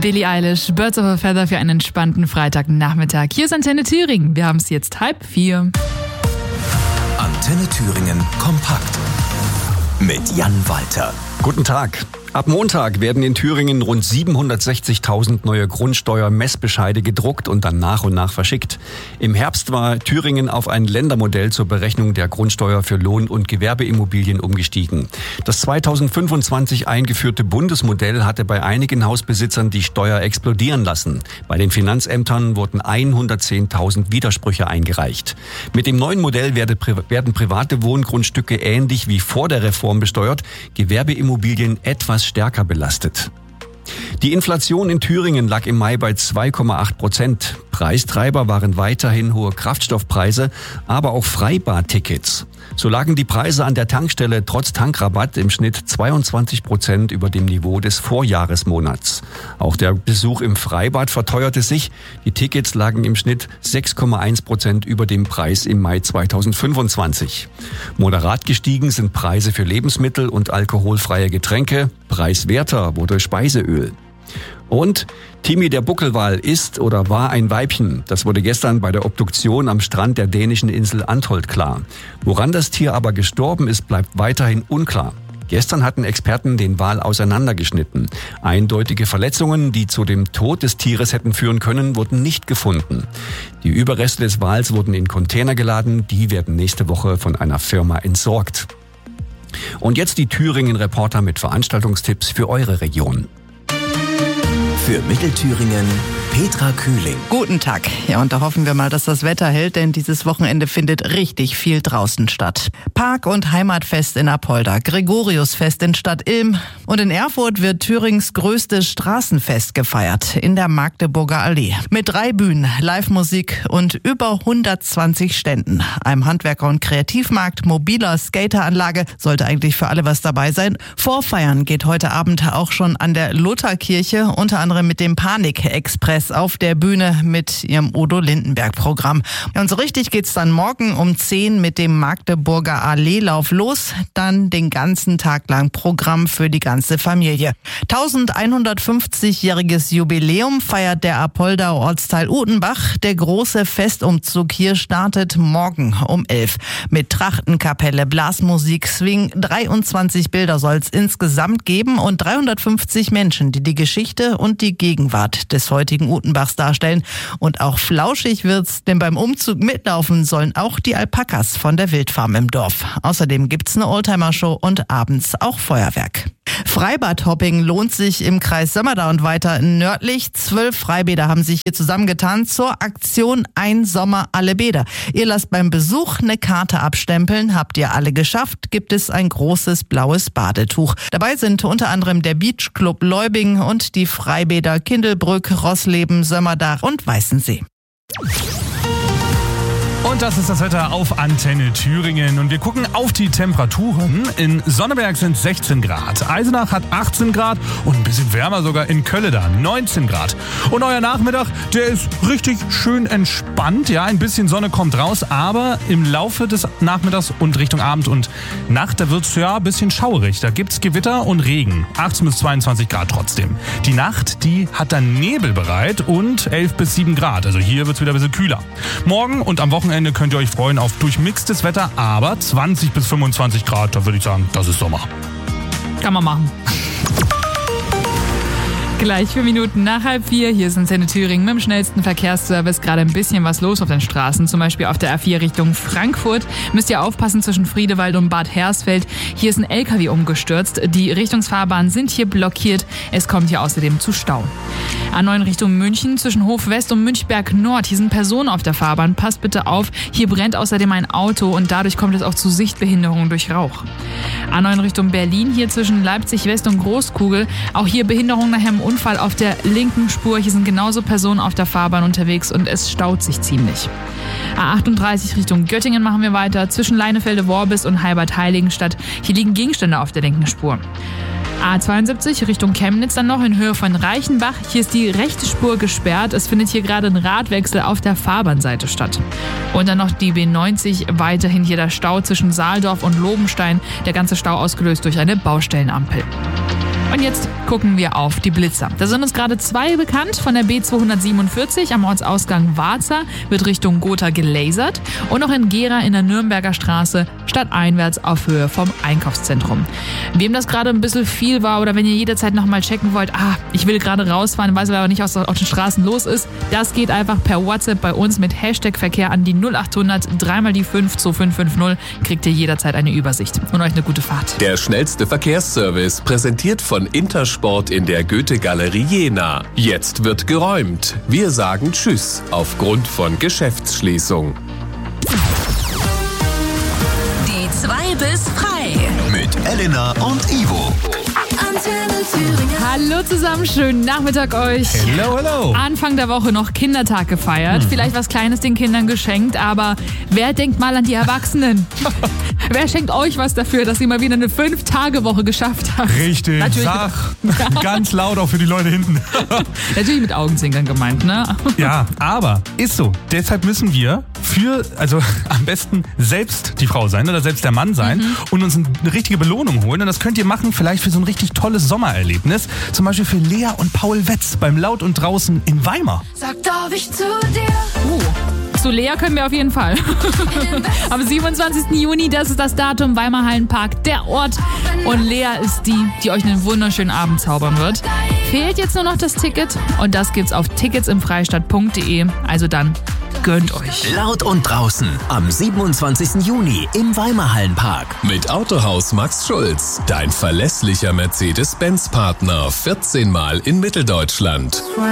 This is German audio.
Billie Eilish, Birds of a Feather für einen entspannten Freitagnachmittag. Hier ist Antenne Thüringen. Wir haben es jetzt 3:30. Antenne Thüringen kompakt mit Jan Walter. Guten Tag. Ab Montag werden in Thüringen rund 760.000 neue Grundsteuermessbescheide gedruckt und dann nach und nach verschickt. Im Herbst war Thüringen auf ein Ländermodell zur Berechnung der Grundsteuer für Lohn- und Gewerbeimmobilien umgestiegen. Das 2025 eingeführte Bundesmodell hatte bei einigen Hausbesitzern die Steuer explodieren lassen. Bei den Finanzämtern wurden 110.000 Widersprüche eingereicht. Mit dem neuen Modell werden private Wohngrundstücke ähnlich wie vor der Reform besteuert, Gewerbeimmobilien etwas stärker belastet. Die Inflation in Thüringen lag im Mai bei 2,8%. Preistreiber waren weiterhin hohe Kraftstoffpreise, aber auch Freibadtickets. So lagen die Preise an der Tankstelle trotz Tankrabatt im Schnitt 22% über dem Niveau des Vorjahresmonats. Auch der Besuch im Freibad verteuerte sich. Die Tickets lagen im Schnitt 6,1% über dem Preis im Mai 2025. Moderat gestiegen sind Preise für Lebensmittel und alkoholfreie Getränke. Preiswerter wurde Speiseöl. Und Timmy der Buckelwal ist oder war ein Weibchen. Das wurde gestern bei der Obduktion am Strand der dänischen Insel Antholt klar. Woran das Tier aber gestorben ist, bleibt weiterhin unklar. Gestern hatten Experten den Wal auseinandergeschnitten. Eindeutige Verletzungen, die zu dem Tod des Tieres hätten führen können, wurden nicht gefunden. Die Überreste des Wals wurden in Container geladen. Die werden nächste Woche von einer Firma entsorgt. Und jetzt die Thüringen-Reporter mit Veranstaltungstipps für eure Region. Für Mittelthüringen Petra Kühling. Guten Tag. Ja, und da hoffen wir mal, dass das Wetter hält, denn dieses Wochenende findet richtig viel draußen statt. Park- und Heimatfest in Apolda, Gregoriusfest in Stadt Ilm und in Erfurt wird Thürings größtes Straßenfest gefeiert in der Magdeburger Allee. Mit 3 Bühnen, Live-Musik und über 120 Ständen. Einem Handwerker- und Kreativmarkt, mobiler Skateranlage, sollte eigentlich für alle was dabei sein. Vorfeiern geht heute Abend auch schon an der Lutherkirche, unter anderem mit dem Panik-Express auf der Bühne mit ihrem Udo-Lindenberg-Programm. Ja, und so richtig geht's dann morgen um 10 mit dem Magdeburger Alleelauf los. Dann den ganzen Tag lang Programm für die ganze Familie. 1150-jähriges Jubiläum feiert der Apolder Ortsteil Utenbach. Der große Festumzug hier startet morgen um 11. Mit Trachtenkapelle, Blasmusik, Swing. 23 Bilder soll's insgesamt geben und 350 Menschen, die die Geschichte und die Gegenwart des heutigen Utenbachs darstellen. Und auch flauschig wird's, denn beim Umzug mitlaufen sollen auch die Alpakas von der Wildfarm im Dorf. Außerdem gibt's eine Oldtimer-Show und abends auch Feuerwerk. Freibadhopping lohnt sich im Kreis Sömmerda und weiter nördlich. 12 Freibäder haben sich hier zusammengetan zur Aktion Ein Sommer alle Bäder. Ihr lasst beim Besuch eine Karte abstempeln. Habt ihr alle geschafft, gibt es ein großes blaues Badetuch. Dabei sind unter anderem der Beachclub Leubing und die Freibäder Kindelbrück, Rossleben, Sömmerda und Weißensee. Und das ist das Wetter auf Antenne Thüringen. Und wir gucken auf die Temperaturen. In Sonneberg sind 16 Grad. Eisenach hat 18 Grad und ein bisschen wärmer sogar in Kölleda 19 Grad. Und euer Nachmittag, der ist richtig schön entspannt. Ja, ein bisschen Sonne kommt raus, aber im Laufe des Nachmittags und Richtung Abend und Nacht, da wird's ja ein bisschen schaurig. Da gibt's Gewitter und Regen. 18 bis 22 Grad trotzdem. Die Nacht, die hat dann Nebel bereit und 11 bis 7 Grad. Also hier wird's wieder ein bisschen kühler. Morgen und am Wochenende könnt ihr euch freuen auf durchmixtes Wetter, aber 20 bis 25 Grad, da würde ich sagen, das ist Sommer. Kann man machen. Gleich 4 Minuten nach 3:30. Hier ist Antenne Thüringen mit dem schnellsten Verkehrsservice. Gerade ein bisschen was los auf den Straßen, zum Beispiel auf der A4 Richtung Frankfurt. Müsst ihr aufpassen zwischen Friedewald und Bad Hersfeld. Hier ist ein LKW umgestürzt. Die Richtungsfahrbahnen sind hier blockiert. Es kommt hier außerdem zu Stau. A9 Richtung München zwischen Hof West und Münchberg Nord. Hier sind Personen auf der Fahrbahn. Passt bitte auf. Hier brennt außerdem ein Auto und dadurch kommt es auch zu Sichtbehinderungen durch Rauch. A9 Richtung Berlin, hier zwischen Leipzig West und Großkugel. Auch hier Behinderung nach einem Unfall auf der linken Spur. Hier sind genauso Personen auf der Fahrbahn unterwegs und es staut sich ziemlich. A38 Richtung Göttingen machen wir weiter. Zwischen Leinefelde-Worbis und Heilbad-Heiligenstadt. Hier liegen Gegenstände auf der linken Spur. A72 Richtung Chemnitz dann noch in Höhe von Reichenbach. Hier ist die rechte Spur gesperrt. Es findet hier gerade ein Radwechsel auf der Fahrbahnseite statt. Und dann noch die B90, weiterhin hier der Stau zwischen Saaldorf und Lobenstein. Der ganze Stau ausgelöst durch eine Baustellenampel. Und jetzt gucken wir auf die Blitzer. Da sind uns gerade 2 bekannt. Von der B247 am Ortsausgang Warza wird Richtung Gotha gelasert und noch in Gera in der Nürnberger Straße stadteinwärts auf Höhe vom Einkaufszentrum. Wem das gerade ein bisschen viel war oder wenn ihr jederzeit nochmal checken wollt, ich will gerade rausfahren, weiß aber nicht, was auf den Straßen los ist, das geht einfach per WhatsApp bei uns mit Hashtag-Verkehr an die 0800 3x5 2550, kriegt ihr jederzeit eine Übersicht. Und euch eine gute Fahrt. Der schnellste Verkehrsservice präsentiert von Intersport in der Goethe-Galerie Jena. Jetzt wird geräumt. Wir sagen Tschüss aufgrund von Geschäftsschließung. Die 2 bis frei. Mit Elena und Ivo. Antenne Thüringen. Hallo zusammen, schönen Nachmittag euch. Hello, hello. Anfang der Woche noch Kindertag gefeiert, vielleicht was Kleines den Kindern geschenkt, aber wer denkt mal an die Erwachsenen? Wer schenkt euch was dafür, dass ihr mal wieder eine 5-Tage-Woche geschafft habt? Richtig, Natürlich. sag ganz laut auch für die Leute hinten. Natürlich mit Augenzwinkern gemeint, ne? Ja, aber ist so. Deshalb müssen wir am besten selbst die Frau sein oder selbst der Mann sein und uns eine richtige Belohnung holen. Und das könnt ihr machen vielleicht für so ein richtig tolles Sommererlebnis. Zum Beispiel für Lea und Paul Wetz beim Laut und Draußen in Weimar. Sag, darf ich zu dir? Zu Lea können wir auf jeden Fall. Am 27. Juni, das ist das Datum, Weimar Hallenpark, der Ort. Und Lea ist die euch einen wunderschönen Abend zaubern wird. Fehlt jetzt nur noch das Ticket und das gibt's auf ticketsimfreistadt.de. Also dann gönnt euch. Laut und Draußen am 27. Juni im Weimar Hallenpark. Mit Autohaus Max Schulz, dein verlässlicher Mercedes-Benz-Partner, 14 Mal in Mitteldeutschland.